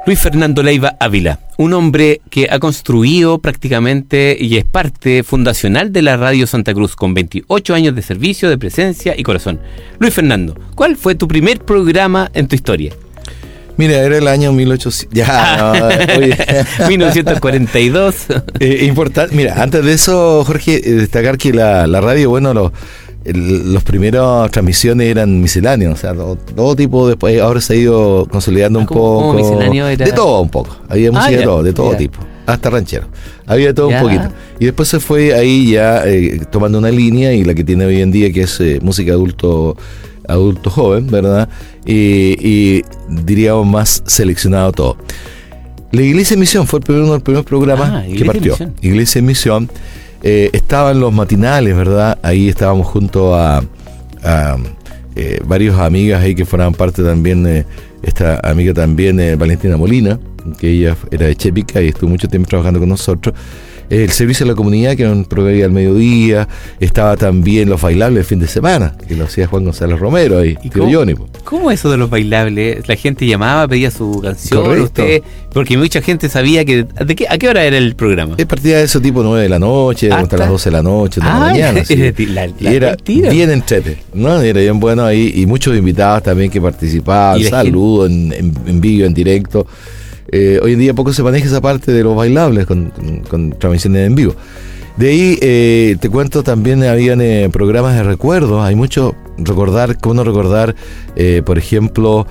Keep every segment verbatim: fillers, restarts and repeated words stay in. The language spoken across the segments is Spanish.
Luis Fernando Leiva Ávila, un hombre que ha construido prácticamente y es parte fundacional de la Radio Santa Cruz, con veintiocho años de servicio, de presencia y corazón. Luis Fernando, ¿cuál fue tu primer programa en tu historia? Mira, era el año mil ochocientos... Ya, no, oye. mil novecientos cuarenta y dos. Eh, importante. Mira, antes de eso, Jorge, eh, destacar que la, la radio, bueno, los los primeros transmisiones eran misceláneos, o sea, todo, todo tipo, después ahora se ha ido consolidando un ¿Cómo, poco. cómo misceláneo era? De todo un poco. Había música ah, de todo, de todo ya. tipo. Hasta ranchero. Había de todo ya. un poquito. Y después se fue ahí ya eh, tomando una línea, y la que tiene hoy en día, que es eh, música adulto adulto joven, ¿verdad? Y, y diríamos más seleccionado todo. La Iglesia en Misión fue el primer, uno de los primeros programas ah, que partió. Misión. Iglesia en Misión. Eh, estaban los matinales, ¿verdad? Ahí estábamos junto a, a eh, varios amigas ahí que formaban parte también, eh, esta amiga también, eh, Valentina Molina, que ella era de Chepica y estuvo mucho tiempo trabajando con nosotros. Eh, el servicio a la comunidad, que era un programa al mediodía. Estaba también los bailables del fin de semana, que lo hacía Juan González Romero ahí, ¿Y tío cómo, Johnny. ¿Cómo eso de los bailables? La gente llamaba, pedía su canción. Correcto. Usted, porque mucha gente sabía que... ¿de qué, ¿A qué hora era el programa? Es partida de eso tipo nueve de la noche, hasta, hasta las doce de la noche, de la ah, mañana. Sí. La, la, y era mentira. Bien entrete, ¿no? Era bien bueno ahí, y muchos invitados también que participaban, saludos en, en, en vivo, en directo. Eh, hoy en día poco se maneja esa parte de los bailables con, con, con transmisiones en vivo. De ahí eh, te cuento, también habían eh, programas de recuerdos. Hay mucho recordar, cómo no recordar, eh, por ejemplo,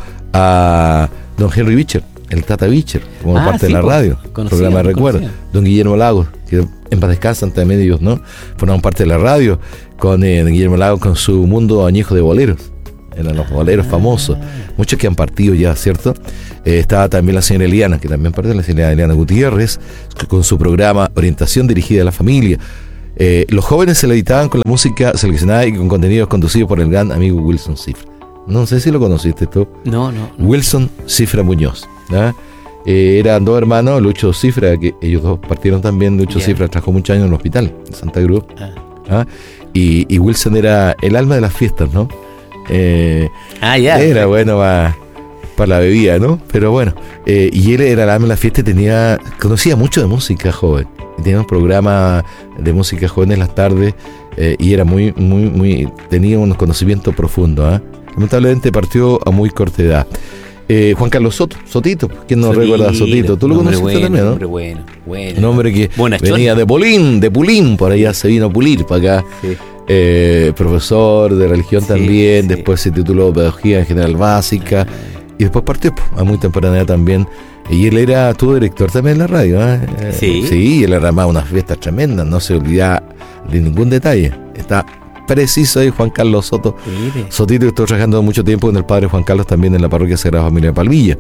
a don Henry Bicher, el Tata Bicher, como ah, parte sí, de la radio, conocía, programa de recuerdos. Don Guillermo Lagos, que en paz descansan también ellos, ¿no? Formaban parte de la radio, con eh, Guillermo Lagos con su mundo añejo de boleros. Eran los boleros ah. famosos, muchos que han partido ya, ¿cierto? Eh, estaba también la señora Eliana, que también partió, la señora Eliana Gutiérrez, con su programa Orientación Dirigida a la Familia. Eh, los jóvenes se le editaban con la música seleccionada y con contenidos conducidos por el gran amigo Wilson Cifra. No sé si lo conociste tú. No, no. no. Wilson Cifra Muñoz, ¿no? Eh, eran dos hermanos, Lucho Cifra, que ellos dos partieron también. Lucho yeah. Cifra trabajó muchos años en el hospital de Santa Cruz. Ah. ¿Ah? Y, y Wilson era el alma de las fiestas, ¿no? Eh, ah, ya. Era bueno para pa la bebida, ¿no? Pero bueno, eh, y él era el alma de la fiesta y tenía, conocía mucho de música joven. Y tenía un programa de música joven en las tardes, eh, y era muy, muy, muy, tenía unos conocimientos profundos, ¿eh? Lamentablemente partió a muy corta edad. Eh, Juan Carlos Soto, Sotito, ¿quién no Sotito, recuerda a Sotito? Tú lo conociste bueno, también, ¿no? Hombre bueno, bueno. Un hombre que Buenas venía chones. de Pulín, de Pulín, por allá se vino a pulir para acá. Sí. Eh, profesor de religión sí, también, sí. Después se tituló Pedagogía en General Básica, ah. y después partió a muy temprana edad también. Y él era tu director también en la radio, ¿eh? Sí. Sí, él armaba unas fiestas tremendas, no se olvidaba de ningún detalle. Está preciso ahí Juan Carlos Soto. Mire. Sotito, que estuvo trabajando mucho tiempo con el padre Juan Carlos también en la parroquia Sagrada Familia de Palmilla.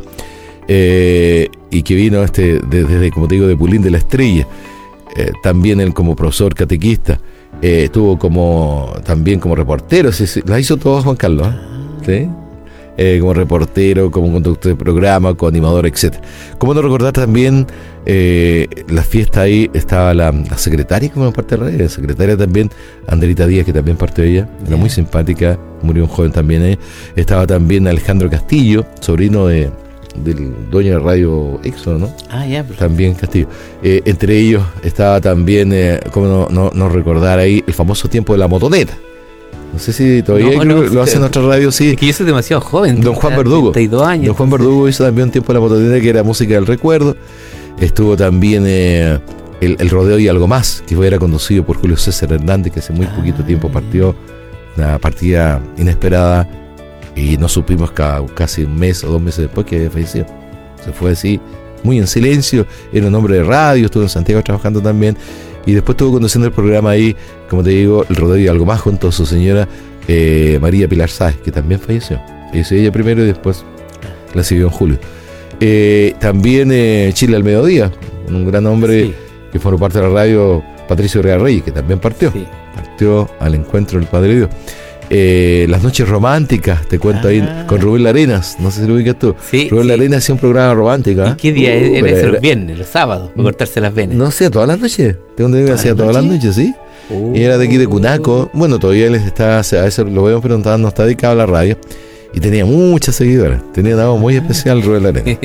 Eh, y que vino este desde, desde, como te digo, de Pulín de la Estrella. Eh, también él como profesor catequista. Eh, estuvo como también como reportero, sí, sí, la hizo todo Juan Carlos, ¿eh? ¿Sí? Eh, como reportero, como conductor de programa, como animador, etcétera. Cómo no recordar también eh, la fiesta ahí, estaba la, la secretaria como parte de la radio, la secretaria también, Anderita Díaz, que también partió de ella, era yeah. muy simpática, murió un joven también, eh. Estaba también Alejandro Castillo, sobrino de del dueño de Radio Éxodo, ¿no? Ah, ya. Yeah, también Castillo. Eh, entre ellos estaba también, eh, cómo no, no, no recordar ahí, el famoso tiempo de la motoneta. No sé si todavía no, no, lo hace en otra radio, sí. Es que yo soy demasiado joven. Don Juan Verdugo. treinta y dos años. Don Juan Verdugo hizo también un tiempo de la motoneta, que era música del recuerdo. Estuvo también eh, el, el rodeo y algo más, que era conducido por Julio César Hernández, que hace muy ah, poquito tiempo partió, una partida inesperada. Y no supimos ca- casi un mes o dos meses después que había fallecido. Se fue así, muy en silencio. Era un hombre de radio, estuvo en Santiago trabajando también. Y después estuvo conduciendo el programa ahí, como te digo, el rodeo y algo más, junto a su señora eh, María Pilar Sáez, que también falleció. Falleció ella primero y después la siguió en julio. Eh, también eh, Chile al mediodía, un gran hombre sí. que formó parte de la radio, Patricio Real Reyes, que también partió. Sí. Partió al encuentro del Padre Dios. Eh, las noches románticas, te cuento ah. ahí con Rubén Larenas, no sé si lo ubicas tú. Sí, Rubén sí. Larenas hacía un programa romántico. ¿eh? ¿Y qué día? Uh, ¿Era eso, los viernes, los sábados, para cortarse las venas? No sé, todas las noches. Tengo entendido que hacía todas las noches, ¿sí? Uh. Y era de aquí de Cunaco. Bueno, todavía él está, a veces lo vemos preguntando, no está dedicado a la radio. y tenía muchas seguidoras. Tenía una voz muy especial, Rubén Larena.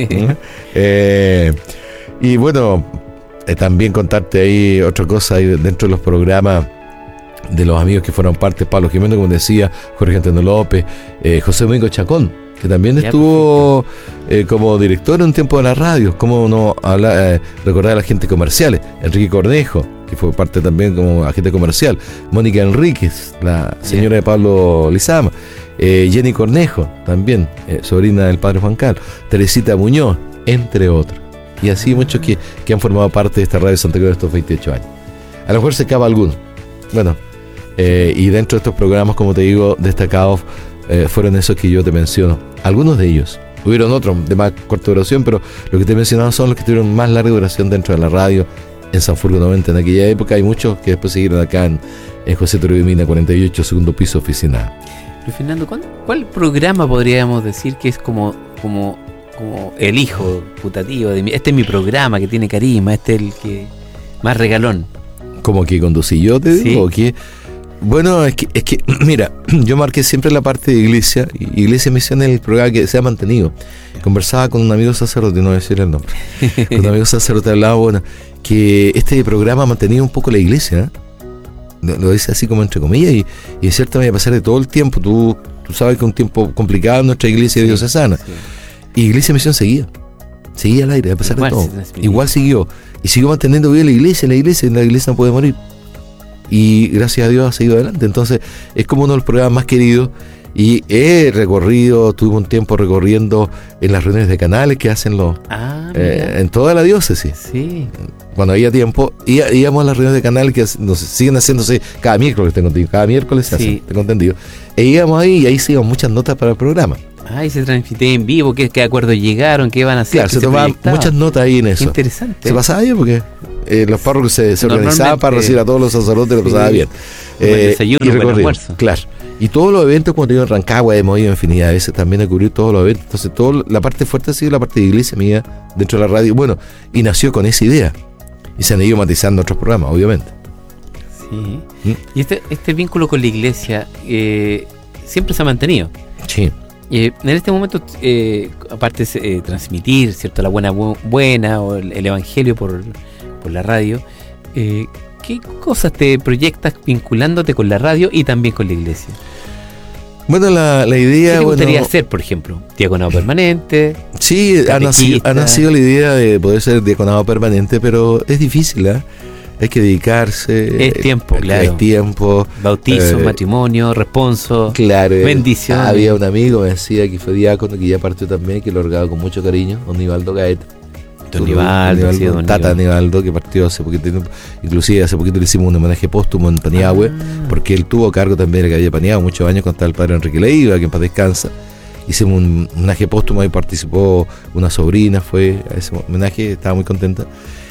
eh, y bueno, eh, también contarte ahí otra cosa ahí dentro de los programas de los amigos que fueron parte, Pablo Jiménez, como decía, Jorge Antonio López, eh, José Domingo Chacón, que también ya, estuvo eh, como director en un tiempo de la radio, como no habla, eh, recordar a la gente comerciales, Enrique Cornejo, que fue parte también como agente comercial, Mónica Enríquez, la señora yeah. de Pablo Lizama, eh, Jenny Cornejo, también, eh, sobrina del padre Juan Carlos, Teresita Muñoz, entre otros. Y así ah. muchos que, que han formado parte de esta radio Santa Cruz estos veintiocho años. A lo mejor se acaba alguno. Bueno, eh, y dentro de estos programas, como te digo, destacados, eh, fueron esos que yo te menciono. Algunos de ellos. Hubieron otros de más corta duración, pero los que te he mencionado son los que tuvieron más larga duración dentro de la radio en San Furgo noventa. En aquella época hay muchos que después siguieron acá en, en José Toribio Mina cuarenta y ocho, segundo piso, oficina. Luis Fernando, ¿cuál, ¿cuál programa podríamos decir que es como, como, como el hijo putativo de mi, este es mi programa que tiene carisma, este es el que más regalón? ¿Como que conducí yo, te digo? Sí. ¿O qué? Bueno, es que, es que, mira, yo marqué siempre la parte de iglesia, y Iglesia Misión es el programa que se ha mantenido. Conversaba con un amigo sacerdote, no voy a decir el nombre, con un amigo sacerdote hablaba, bueno, que este programa ha mantenido un poco la iglesia, ¿eh? Lo, lo dice así como entre comillas, y, y de cierta manera, a pesar de todo el tiempo, tú, tú sabes que es un tiempo complicado en nuestra iglesia sí, diocesana, sí. Y Iglesia Misión seguía, seguía al aire, a pesar igual, de todo, igual siguió, y siguió manteniendo bien la iglesia, la iglesia, la iglesia no puede morir. Y gracias a Dios ha seguido adelante. Entonces es como uno de los programas más queridos. Y he recorrido, tuve un tiempo recorriendo en las reuniones de canales que hacen los ah, eh, en toda la diócesis. Sí. Cuando había tiempo, íbamos a las reuniones de canales que nos siguen haciéndose cada miércoles, tengo entendido. Cada miércoles se sí. hacen, tengo entendido. E íbamos ahí y ahí se iban muchas notas para el programa. Ah, y se transmitía en vivo, qué, qué acuerdos llegaron, qué iban a hacer. Claro, se, se tomaban muchas notas ahí en eso. Qué interesante. Se pasaba bien porque eh, los párrocos se, se organizaban para recibir a todos los sacerdotes, sí, lo pasaba bien. Eh, desayuno, y buen almuerzo. Claro. Y todos los eventos, como te digo, en Rancagua hemos ido infinidad de veces también a cubrir todos los eventos. Entonces, todo, la parte fuerte ha sido la parte de iglesia mía dentro de la radio. Bueno, y nació con esa idea. Y se han ido matizando otros programas, obviamente. Sí. ¿Mm? Y este, este vínculo con la iglesia eh, siempre se ha mantenido. Sí. Eh, en este momento, eh, aparte de eh, transmitir, ¿cierto?, la buena bu- buena o el, el evangelio por, por la radio, eh, ¿qué cosas te proyectas vinculándote con la radio y también con la iglesia? Bueno, la, la idea... ¿Qué te gustaría bueno, hacer, por ejemplo? ¿Diaconado permanente? Sí, ha nacido, ha nacido la idea de poder ser diaconado permanente, pero es difícil, ¿eh? Hay que dedicarse. Es tiempo, eh, claro. Es tiempo. Bautizo, eh, matrimonio, responso, claro, bendición. Había un amigo, me decía, que fue diácono, que ya partió también, que lo regaba con mucho cariño, don Nivaldo Gaeta. Don Nivaldo, sí, don Tata Nivaldo, que partió hace poquito, inclusive hace poquito le hicimos un homenaje póstumo en Paniagüe, ah. porque él tuvo cargo también de la calle de Paniagüe muchos años cuando estaba el padre Enrique Leiva, que en paz descansa. Hicimos un homenaje póstumo y participó una sobrina, fue a ese homenaje, estaba muy contenta.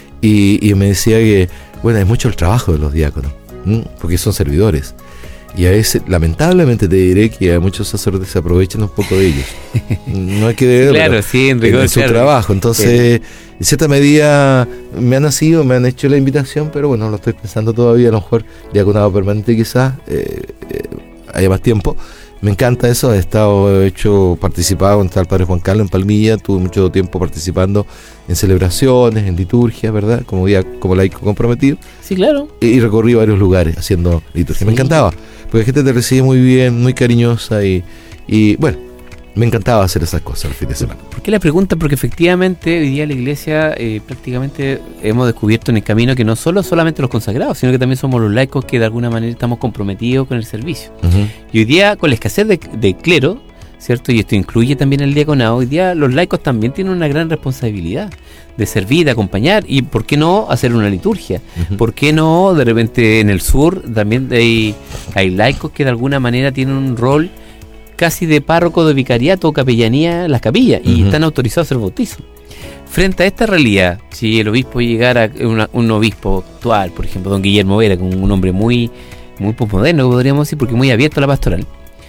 Y, y me decía que, bueno, es mucho el trabajo de los diáconos, ¿m? porque son servidores. Y a veces, lamentablemente te diré que a muchos sacerdotes se aprovechan un poco de ellos. No hay que deberlo, claro, sí, en, rigor, en su claro. trabajo. Entonces, sí. en cierta medida me han nacido, me han hecho la invitación, pero bueno, lo estoy pensando todavía. A lo mejor diaconado permanente quizás eh, eh, haya más tiempo. Me encanta eso, he estado he hecho participado con el padre Juan Carlos en Palmilla, tuve mucho tiempo participando en celebraciones, en liturgia, ¿verdad? Como día, como laico comprometido. Sí, claro. Y, y recorrí varios lugares haciendo liturgia. Sí. Me encantaba, porque la gente te recibe muy bien, muy cariñosa y, y bueno, me encantaba hacer esas cosas el fin de semana. ¿Por qué la pregunta? Porque efectivamente hoy día la iglesia eh, prácticamente hemos descubierto en el camino que no solo solamente los consagrados, sino que también somos los laicos que de alguna manera estamos comprometidos con el servicio. Uh-huh. Y hoy día con la escasez de, de clero, ¿cierto? Y esto incluye también el diaconado, hoy día los laicos también tienen una gran responsabilidad de servir, de acompañar y ¿por qué no hacer una liturgia? Uh-huh. ¿Por qué no de repente en el sur también hay, hay laicos que de alguna manera tienen un rol casi de párroco de vicariato o capellanía en las capillas y uh-huh. están autorizados a hacer bautizo? Frente a esta realidad, si el obispo llegara, una, un obispo actual, por ejemplo, don Guillermo Vera, con un hombre muy, muy posmoderno, podríamos decir, porque muy abierto a la pastoral,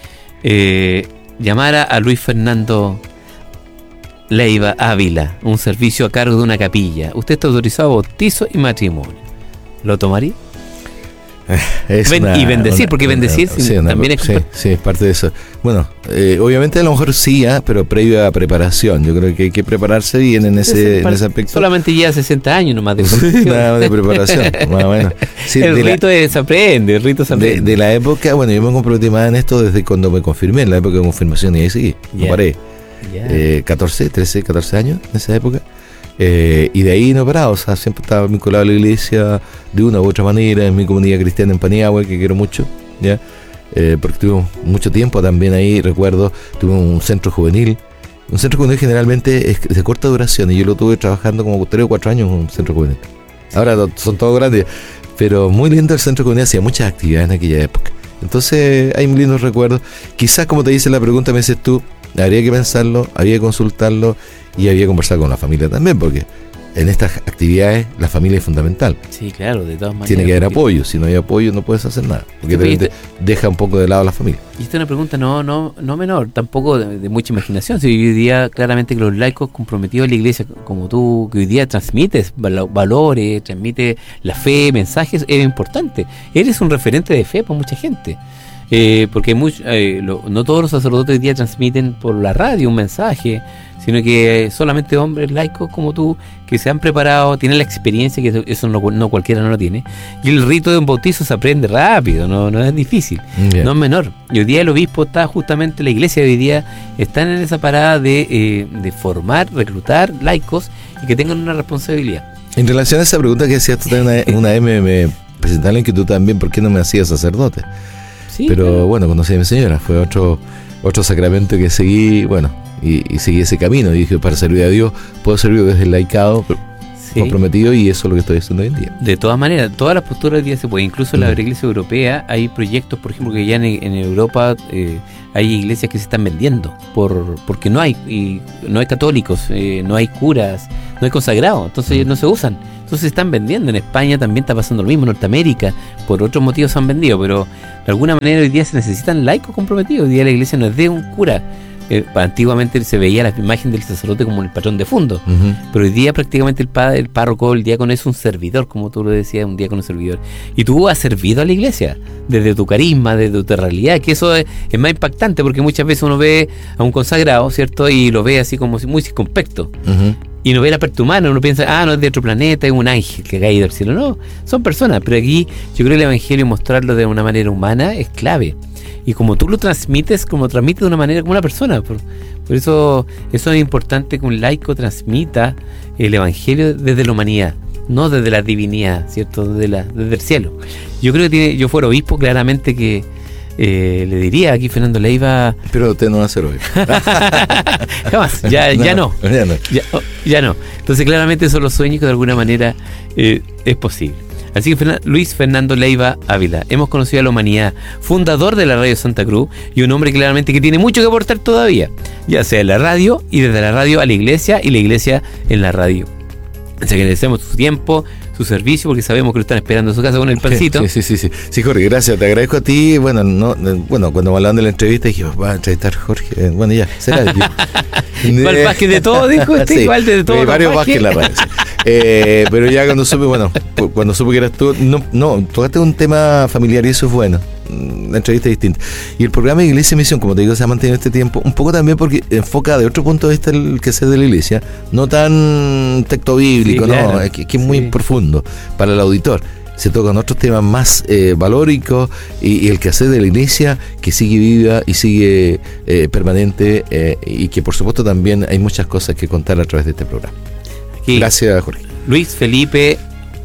eh, llamara a Luis Fernando Leiva Ávila, un servicio a cargo de una capilla, usted está autorizado a bautizo y matrimonio, ¿lo tomaría? Es Ven, una, y bendecir, una, porque bendecir una, sí, una, también es... Sí, sí, es parte de eso. Bueno, eh, obviamente a lo mejor sí, ¿eh? Pero previa preparación. Yo creo que hay que prepararse bien en ese, en ese aspecto. Solamente ya sesenta años nomás de preparación. Nada de preparación, más o menos. Sí, el rito la, se aprende, el rito se aprende. De, de la época, bueno, yo me comprometí más en esto desde cuando me confirmé, en la época de confirmación, y ahí seguí, yeah. no paré. Yeah. Eh, catorce, trece, catorce años en esa época. Eh, y de ahí no he parado, o sea, siempre estaba vinculado a la iglesia de una u otra manera, en mi comunidad cristiana en Paniagua, que quiero mucho, ¿ya? Eh, porque tuve mucho tiempo también ahí, recuerdo, tuve un centro juvenil. Un centro juvenil generalmente es de corta duración, y yo lo tuve trabajando como tres o cuatro años en un centro juvenil. Ahora son todos grandes, pero muy lindo el centro juvenil, hacía muchas actividades en aquella época. Entonces hay lindos recuerdos. Quizás, como te dice la pregunta, me dices tú, habría que pensarlo, había que consultarlo y había que conversar con la familia también, porque en estas actividades la familia es fundamental. Sí, claro, de todas maneras. Tiene que haber apoyo, si no hay apoyo no puedes hacer nada, porque sí, te deja un poco de lado a la familia. Y esta es una pregunta no no no menor, tampoco de, de mucha imaginación. Si hoy día claramente que los laicos comprometidos a la iglesia, como tú, que hoy día transmites valores, transmites la fe, mensajes, es importante. Eres un referente de fe para mucha gente. Eh, porque much, eh, lo, no todos los sacerdotes hoy día transmiten por la radio un mensaje, sino que solamente hombres laicos como tú, que se han preparado, tienen la experiencia, que eso no, no cualquiera no lo tiene, y el rito de un bautizo se aprende rápido, no, no es difícil, yeah. no es menor. Y hoy día el obispo está justamente, la iglesia de hoy día están en esa parada de, eh, de formar, reclutar laicos y que tengan una responsabilidad. En relación a esa pregunta que hacías tú también, una, una vez me, me presentaron que tú también, ¿por qué no me hacías sacerdote? Sí, pero claro. Bueno, conocí a mi señora, fue otro otro sacramento que seguí, bueno, y, y seguí ese camino. Y dije, para servir a Dios, puedo servir desde el laicado sí. comprometido, y eso es lo que estoy haciendo hoy en día. De todas maneras, todas las posturas hoy día se pueden. Incluso en la uh-huh. iglesia europea hay proyectos, por ejemplo, que ya en, en Europa eh, hay iglesias que se están vendiendo por porque no hay y no hay católicos, eh, no hay curas, no hay consagrados, entonces uh-huh. no se usan. Entonces se están vendiendo. En España también está pasando lo mismo, en Norteamérica, por otros motivos se han vendido, pero de alguna manera hoy día se necesitan laicos comprometidos. Hoy día la iglesia no es de un cura. Eh, antiguamente se veía la imagen del sacerdote como el patrón de fondo, uh-huh. pero hoy día prácticamente el padre, el párroco, el diácono es un servidor, como tú lo decías, un diácono servidor. Y tú has servido a la iglesia desde tu carisma, desde tu realidad, que eso es, es más impactante, porque muchas veces uno ve a un consagrado, ¿cierto? Y lo ve así como muy circunspecto. Uh-huh. Y no ve la parte humana, uno piensa, ah, no es de otro planeta, es un ángel que ha caído del cielo. No, son personas, pero aquí yo creo que el evangelio, mostrarlo de una manera humana, es clave. Y como tú lo transmites, como transmites de una manera como una persona. Por, por eso eso es importante que un laico transmita el evangelio desde la humanidad, no desde la divinidad, ¿cierto? Desde, la, desde el cielo. Yo creo que tiene, yo fuera obispo, claramente que Eh, le diría aquí Fernando Leiva, pero usted no va a ser hoy. Jamás, ya, no, ya no, ya no. Ya, oh, ya no. Entonces claramente son los sueños que de alguna manera eh, es posible. Así que Fern- Luis Fernando Leiva Ávila, hemos conocido a la humanidad, fundador de la Radio Santa Cruz, y un hombre claramente que tiene mucho que aportar todavía, ya sea en la radio, y desde la radio a la iglesia, y la iglesia en la radio. Así que agradecemos su tiempo, su servicio, porque sabemos que lo están esperando en su casa con el pancito. Sí, sí, sí, sí. Sí, Jorge, gracias. Te agradezco a ti. Bueno, no, bueno, cuando me hablaban de la entrevista dije, va a entrevistar a Jorge. Bueno, ya, será. Igual Vázquez de todo, dijo este, sí, igual de todo. Varios Vázquez en la radio. Sí. Eh, pero ya cuando supe, bueno, cuando supe que eras tú, no, no, tocaste un tema familiar y eso es bueno. La entrevista es distinta. Y el programa de Iglesia y Misión, como te digo, se ha mantenido este tiempo, un poco también porque enfoca de otro punto de vista el quehacer de la iglesia, no tan texto bíblico, sí, claro. no, es que, que es muy sí. profundo para el auditor. Se tocan otros temas más eh, valóricos y, y el quehacer de la iglesia que sigue viva y sigue eh, permanente eh, y que por supuesto también hay muchas cosas que contar a través de este programa. Aquí, gracias, Jorge. Luis Felipe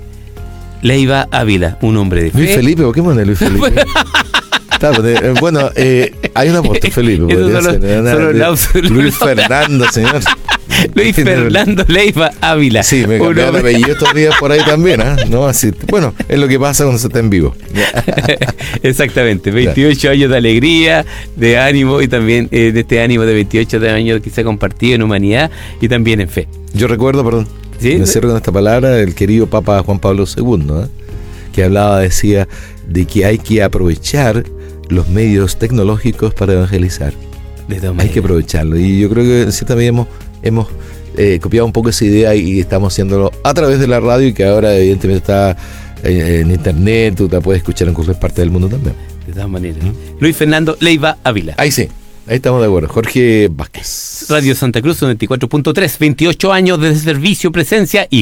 Leiva Ávila, un hombre de fe. Luis Felipe, ¿por qué pone Luis Felipe? Está, bueno, eh, hay un apóstol Felipe. Solo, ser, una, solo de, Luis Fernando, señor. Luis Fernando Leiva Ávila. Sí, me cambiaron de apellido estos días por ahí también, ¿eh? No, así, bueno, es lo que pasa cuando se está en vivo. Exactamente, veintiocho claro. años de alegría, de ánimo y también eh, de este ánimo de veintiocho años que se ha compartido en humanidad y también en fe. Yo recuerdo, perdón, ¿sí? me cierro con esta palabra, el querido Papa Juan Pablo segundo, ¿eh? que hablaba, decía, de que hay que aprovechar los medios tecnológicos para evangelizar. Hay que aprovecharlo. Y yo creo que en cierta medida hemos, hemos eh, copiado un poco esa idea y estamos haciéndolo a través de la radio y que ahora evidentemente está en, en internet, tú la puedes escuchar en cualquier parte del mundo también. De todas maneras. ¿Mm? Luis Fernando Leiva Ávila. Ahí sí, ahí estamos de acuerdo. Jorge Vázquez. Radio Santa Cruz noventa y cuatro punto tres, veintiocho años de servicio, presencia y